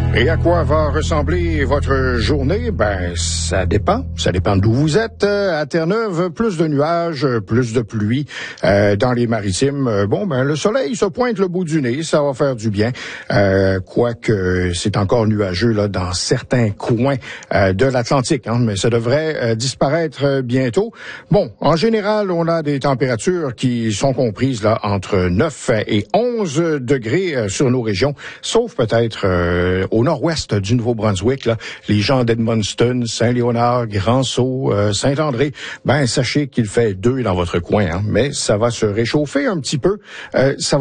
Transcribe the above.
Et à quoi va ressembler votre journée? Ben, ça dépend. Ça dépend d'où vous êtes. À Terre-Neuve, plus de nuages, plus de pluie. Dans les maritimes, le soleil se pointe le bout du nez. Ça va faire du bien. Quoique c'est encore nuageux là dans certains coins de l'Atlantique, mais ça devrait disparaître bientôt. Bon, en général, on a des températures qui sont comprises là entre 9 et 11 degrés sur nos régions, sauf peut-être au nord-ouest du Nouveau-Brunswick, là, les gens d'Edmundston, Saint-Léonard, Grand-Sault, Saint-André, sachez qu'il fait 2 dans votre coin, mais ça va se réchauffer un petit peu. Ça